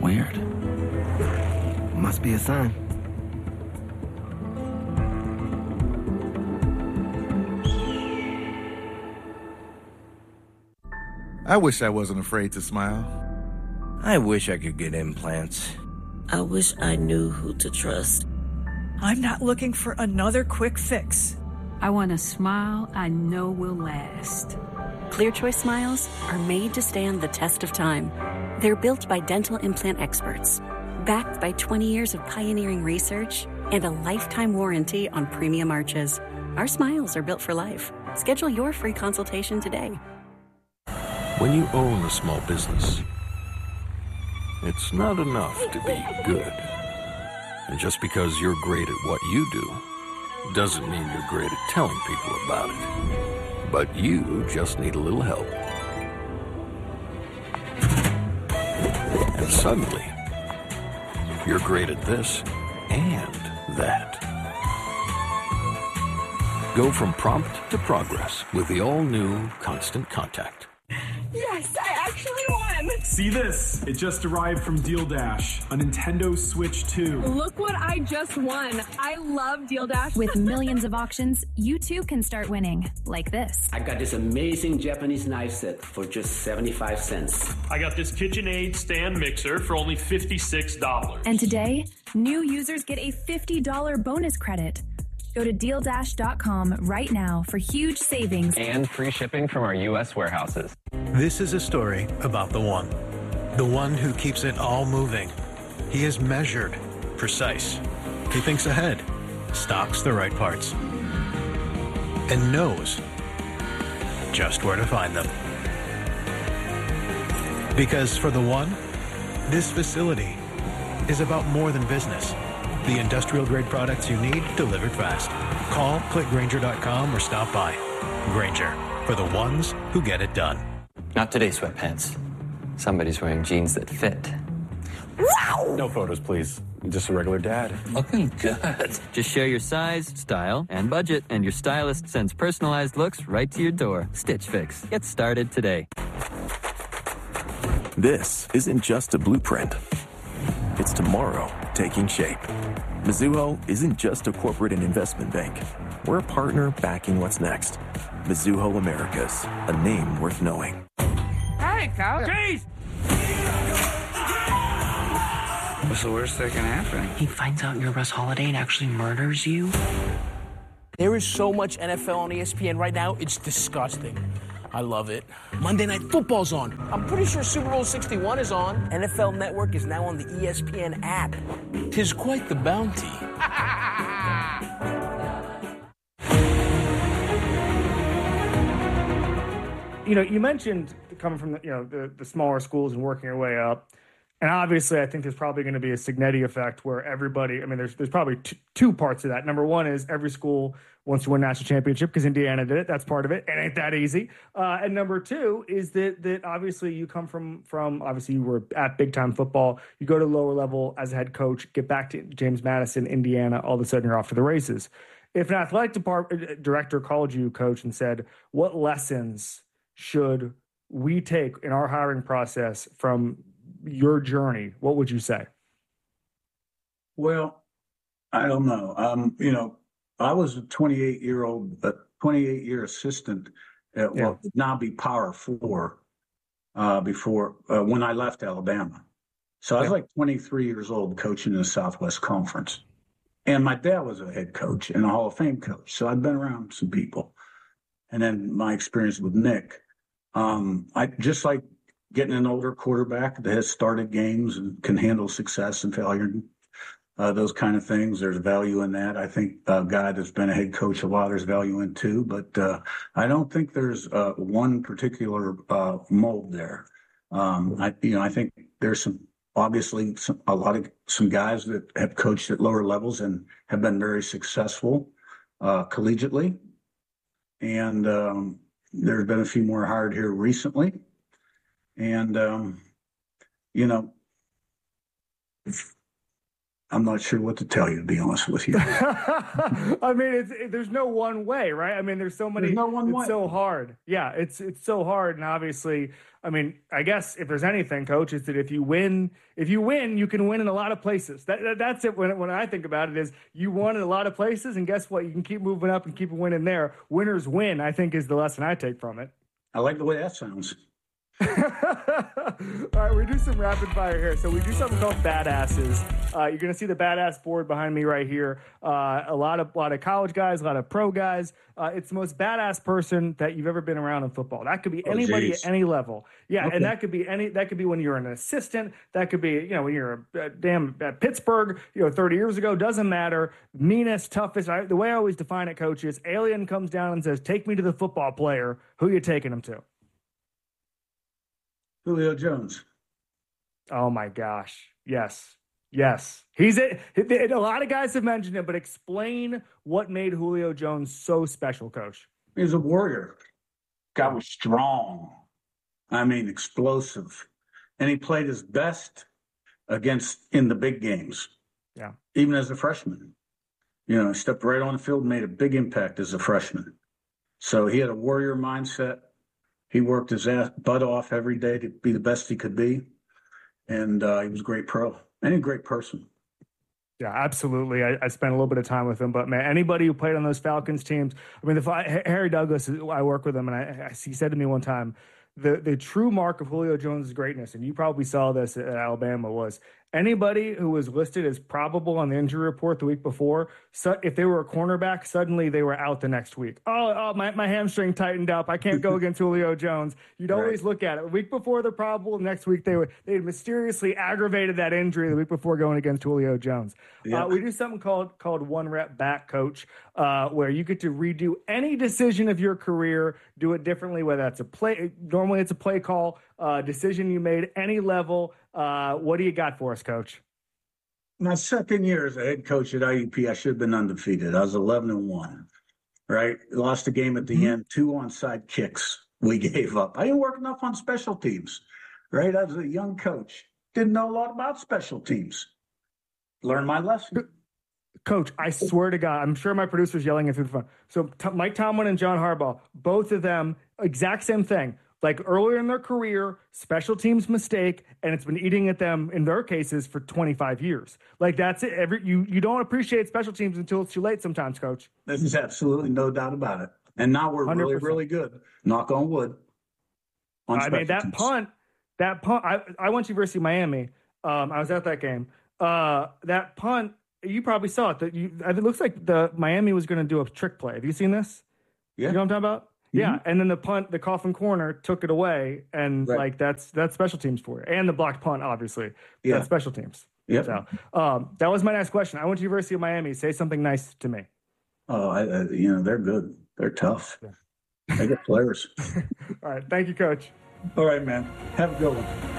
Weird. Must be a sign. I wish I wasn't afraid to smile. I wish I could get implants. I wish I knew who to trust. I'm not looking for another quick fix. I want a smile I know will last. ClearChoice smiles are made to stand the test of time. They're built by dental implant experts, backed by 20 years of pioneering research and a lifetime warranty on premium arches. Our smiles are built for life. Schedule your free consultation today. When you own a small business, it's not enough to be good. And just because you're great at what you do, doesn't mean you're great at telling people about it. But you just need a little help. And suddenly, you're great at this and that. Go from prompt to progress with the all-new Constant Contact. Yes, I actually won! See this? It just arrived from Deal Dash, a Nintendo Switch 2. Look what I just won. I love Deal Dash. With millions of auctions, you too can start winning, like this. I got this amazing Japanese knife set for just 75 cents. I got this KitchenAid stand mixer for only $56. And today, new users get a $50 bonus credit. Go to DealDash.com right now for huge savings and free shipping from our U.S. warehouses. This is a story about the one who keeps it all moving. He is measured, precise. He thinks ahead, stocks the right parts, and knows just where to find them. Because for the one, this facility is about more than business. The industrial-grade products you need delivered fast. Call, click Grainger.com, or stop by. Grainger, for the ones who get it done. Not today, sweatpants. Somebody's wearing jeans that fit. Wow! No photos, please. I'm just a regular dad. Looking good. Just share your size, style, and budget, and your stylist sends personalized looks right to your door. Stitch Fix. Get started today. This isn't just a blueprint. It's tomorrow taking shape. Mizuho isn't just a corporate and investment bank. We're a partner backing what's next. Mizuho Americas, a name worth knowing. Hey, Coach. Jeez! What's the worst that can happen? He finds out you're Russ Holiday and actually murders you? There is so much NFL on ESPN right now, it's disgusting. I love it. Monday Night Football's on. I'm pretty sure Super Bowl 61 is on. NFL Network is now on the ESPN app. 'Tis quite the bounty. You know, you mentioned coming from the smaller schools and working your way up. And obviously, I think there's probably going to be a Cignetti effect where everybody, I mean, there's probably two parts of that. Number one is every school wants to win national championship because Indiana did it. That's part of it. It ain't that easy. And number two is that obviously you come from obviously you were at big time football. You go to lower level as a head coach, get back to James Madison, Indiana. All of a sudden you're off to the races. If an athletic department director called you, coach, and said, what lessons should we take in our hiring process from your journey, what would you say? Well, I don't know. I was a 28-year assistant at what would now be Power 4 before when I left Alabama. So I was like 23 years old coaching in the Southwest Conference. And my dad was a head coach and a Hall of Fame coach. So I'd been around some people. And then my experience with Nick, I just like getting an older quarterback that has started games and can handle success and failure, those kind of things. There's value in that. I think a guy that's been a head coach a while, there's value in too. But I don't think there's one particular mold there. I think there's some guys that have coached at lower levels and have been very successful collegiately. And there's been a few more hired here recently. And, I'm not sure what to tell you, to be honest with you. I mean, there's no one way, right? I mean, there's so many. There's no one way. It's so hard. Yeah, it's so hard. And obviously, I mean, I guess if there's anything, Coach, is that if you win, you can win in a lot of places. That's it. When I think about it, is you won in a lot of places, and guess what? You can keep moving up and keep winning there. Winners win, I think, is the lesson I take from it. I like the way that sounds. All right, we do some rapid fire here. So we do something called badasses. You're going to see the badass board behind me right here. A lot of college guys, a lot of pro guys. It's the most badass person that you've ever been around in football. That could be anybody at any level. Yeah, okay. And that could be when you're an assistant. That could be when you're at Pittsburgh 30 years ago. Doesn't matter. Meanest, toughest. The way I always define it, Coach, is alien comes down and says, "Take me to the football player." Who are you taking him to? Julio Jones. Oh my gosh. Yes. He's it. A lot of guys have mentioned him, but explain what made Julio Jones so special, Coach. He's a warrior. Guy was strong. I mean, explosive. And he played his best in the big games. Yeah. Even as a freshman. He stepped right on the field and made a big impact as a freshman. So he had a warrior mindset. He worked his butt off every day to be the best he could be. And he was a great pro and a great person. Yeah, absolutely. I spent a little bit of time with him. But, man, anybody who played on those Falcons teams, I mean, Harry Douglas, I work with him, and he said to me one time, the true mark of Julio Jones' greatness, and you probably saw this at Alabama, was anybody who was listed as probable on the injury report the week before, so if they were a cornerback, suddenly they were out the next week. My hamstring tightened up. I can't go against Julio Jones. You'd always look at it. The week before they're probable, next week they had mysteriously aggravated that injury the week before going against Julio Jones. Yeah. We do something called one rep back, Coach, where you get to redo any decision of your career, do it differently, whether that's a play. Normally it's a play call, decision you made, any level. What do you got for us, Coach? My second year as a head coach at IUP, I should have been undefeated. I was 11-1, right? Lost the game at the end, 2 onside kicks we gave up. I didn't work enough on special teams, right? I was a young coach. Didn't know a lot about special teams. Learned my lesson. Coach, I swear to God, I'm sure my producer's yelling it through the phone. So Mike Tomlin and John Harbaugh, both of them, exact same thing. Like earlier in their career, special teams mistake, and it's been eating at them in their cases for 25 years. Like that's it. You don't appreciate special teams until it's too late sometimes, Coach. There's absolutely no doubt about it. And now we're 100%. Really, really good. Knock on wood. I mean, that punt, I went to University of Miami. I was at that game. That punt, you probably saw it. It looks like the Miami was going to do a trick play. Have you seen this? Yeah. You know what I'm talking about? Yeah, and then the punt, the coffin corner took it away, and that's special teams for you. And the blocked punt, obviously. Yeah. That's special teams. Yeah. So, that was my next question. I went to University of Miami. Say something nice to me. Oh, they're good. They're tough. Yeah. They get players. All right. Thank you, Coach. All right, man. Have a good one.